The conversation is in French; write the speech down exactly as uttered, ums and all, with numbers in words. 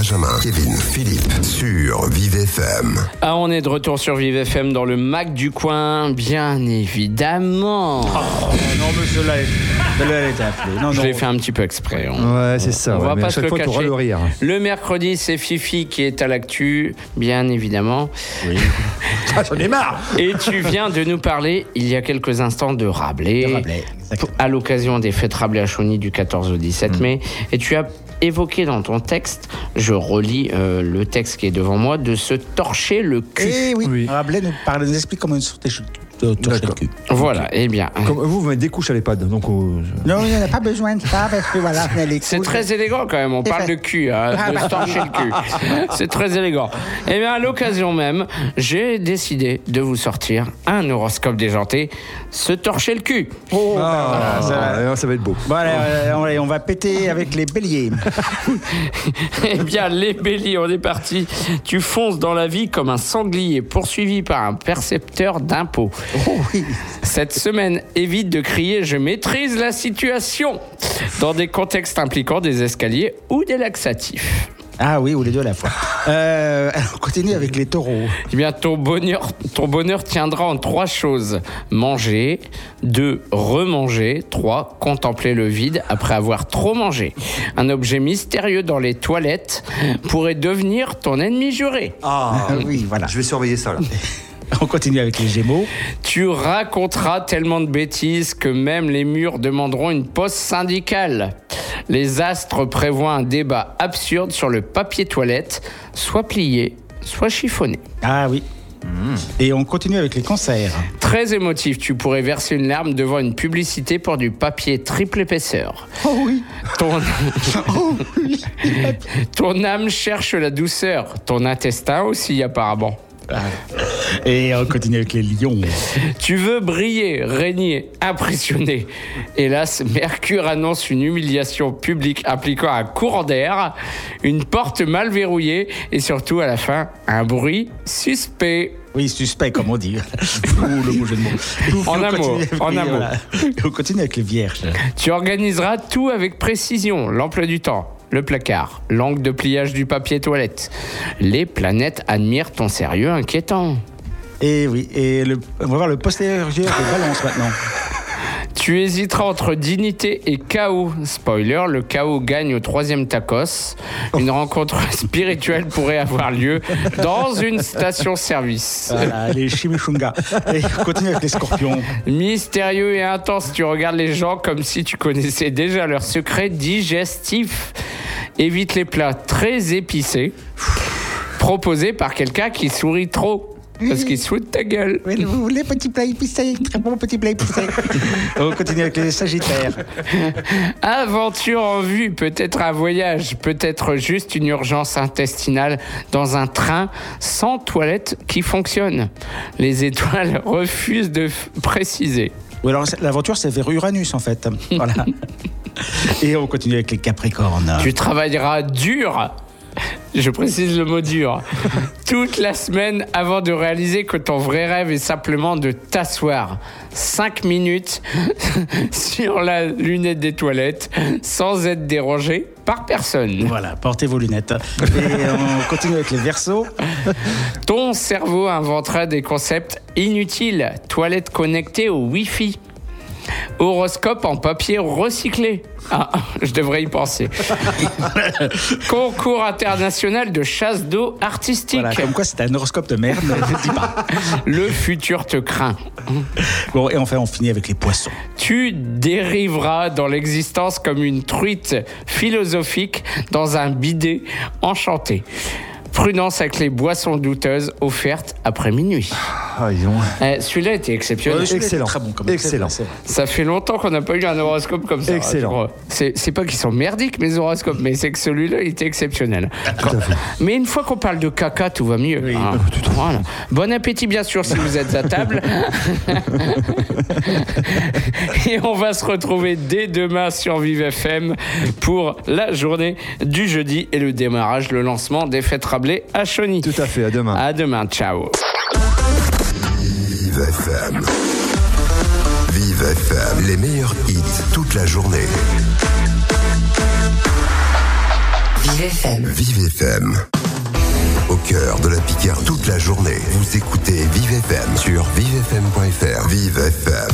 Benjamin, Kevin, Philippe sur Vive F M. Ah, on est de retour sur Vive F M dans le Mac du coin, bien évidemment. Oh, non, mais cela a été appelé. Non, Je non. l'ai fait un petit peu exprès. On, ouais, c'est ça. On ouais, va mais pas à se chaque le fois, cacher. t'auras le rire. Le mercredi, c'est Fifi qui est à l'actu, bien évidemment. Oui. Ah, j'en ai marre. Et tu viens de nous parler, il y a quelques instants, de Rabelais. De Rabelais, exactement. À l'occasion des fêtes Rabelais à Chauny du quatorze au dix-sept Mmh. mai. Et tu as évoqué dans ton texte, je relis euh, le texte qui est devant moi, de se torcher le cul. Eh oui, Oui. Rabelais nous, parle, nous explique comment une sorte de torcher le cul. Okay. Voilà, eh bien. Comme vous, vous mettez des couches à l'EHPAD. Donc, euh, Non, il n'y en a pas besoin de ça, parce que voilà, on a les C'est couilles. très élégant quand même, on C'est parle vrai. de cul, hein, de se torcher le cul. C'est très élégant. Eh bien, à l'occasion même, j'ai décidé de vous sortir un horoscope déjanté, se torcher le cul. Oh, ah, voilà, ça va. ah, ça va être beau. Bon, allez, euh, on, allez, on va péter avec les béliers. Eh bien, les béliers, on est parti. Tu fonces dans la vie comme un sanglier poursuivi par un percepteur d'impôts. Oh oui. Cette semaine, évite de crier « Je maîtrise la situation » dans des contextes impliquant des escaliers ou des laxatifs. Ah oui, ou les deux à la fois. Euh, alors, on continue avec les taureaux. Eh bien, ton bonheur, ton bonheur tiendra en trois choses. Manger, deux, remanger, trois, contempler le vide après avoir trop mangé. Un objet mystérieux dans les toilettes pourrait devenir ton ennemi juré. Ah, Oui, voilà. Je vais surveiller ça, là. On continue avec les gémeaux. Tu raconteras tellement de bêtises que même les murs demanderont une pause syndicale. Les astres prévoient un débat absurde sur le papier toilette, soit plié, soit chiffonné. Ah oui. Et on continue avec les cancers. Très émotif, tu pourrais verser une larme devant une publicité pour du papier triple épaisseur. Oh oui. Ton, Oh oui. ton âme cherche la douceur, ton intestin aussi apparemment. Et on continue avec les lions. Tu veux briller, régner, impressionner. Hélas, Mercure annonce une humiliation publique impliquant un courant d'air, une porte mal verrouillée et surtout à la fin, un bruit suspect. Oui, suspect, comme on dit. Ouh, le mot jeu de mots. En On un continue mot, avec en les- un mot. voilà. Et on continue avec les vierges. Tu organiseras tout avec précision, l'emploi du temps, le placard, l'angle de pliage du papier toilette. Les planètes admirent ton sérieux inquiétant. Et oui, et le, on va voir le postérieur de balance maintenant. Tu hésiteras entre dignité et chaos. Spoiler, le chaos gagne au troisième tacos. Une rencontre spirituelle pourrait avoir lieu dans une station-service. Voilà, les chimichungas. Et on continue avec les scorpions. Mystérieux et intense, tu regardes les gens comme si tu connaissais déjà leurs secrets digestifs. Évite les plats très épicés, proposés par quelqu'un qui sourit trop. Parce qu'il se fout de ta gueule. Oui, vous voulez petit plat épicé, très bon petit plat épicé. On continue avec les sagittaires. Aventure en vue, peut-être un voyage, peut-être juste une urgence intestinale dans un train sans toilette qui fonctionne. Les étoiles refusent de f- préciser. Ou alors l'aventure c'est vers Uranus en fait. Voilà. Et on continue avec les capricornes. Tu travailleras dur. Je précise le mot dur. Toute la semaine avant de réaliser que ton vrai rêve est simplement de t'asseoir cinq minutes sur la lunette des toilettes sans être dérangé par personne. Voilà, portez vos lunettes. Et on continue avec les Verseaux. Ton cerveau inventera des concepts inutiles. Toilette connectée au Wi-Fi. Horoscope en papier recyclé. Ah, je devrais y penser. Concours international de chasse d'eau artistique. Voilà, comme quoi c'est un horoscope de merde, ne le dis pas. Le futur te craint. Bon, et enfin on finit avec les poissons. Tu dériveras dans l'existence comme une truite philosophique dans un bidet enchanté. Prudence avec les boissons douteuses offertes après minuit. Ah, ils ont... Eh, celui-là était exceptionnel. Ouais, celui-là Excellent. était très bon, quand même. Excellent. C'est vrai, Ça fait longtemps qu'on n'a pas eu un horoscope comme ça. Excellent. je crois. C'est, c'est pas qu'ils sont merdiques, mes horoscopes, mais c'est que celui-là, il était exceptionnel. Quand- Mais une fois qu'on parle de caca, tout va mieux. Oui. hein. Voilà. Bon appétit, bien sûr, si vous êtes à table. Et on va se retrouver dès demain sur Vive F M pour la journée du jeudi et le démarrage, le lancement des fêtes Rabelais à Chauny. Tout à fait, à demain. À demain, ciao. Vive F M. Vive F M. Les meilleurs hits toute la journée. Vive F M. Vive F M. Au cœur de la Picardie toute la journée. Vous écoutez Vive F M sur vive f m point f r. Vive F M.